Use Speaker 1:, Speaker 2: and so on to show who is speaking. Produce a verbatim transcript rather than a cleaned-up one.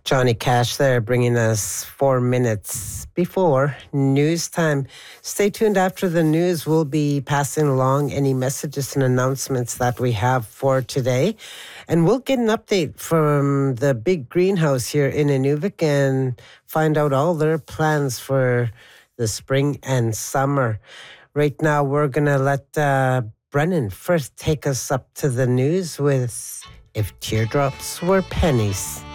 Speaker 1: Johnny Cash there, bringing us four minutes before news time. Stay tuned after the news. We'll be passing along any messages and announcements that we have for today. And we'll get an update from the big greenhouse here in Inuvik and find out all their plans for the spring and summer. Right now, we're going to let uh, Brennan first take us up to the news with If Teardrops Were Pennies.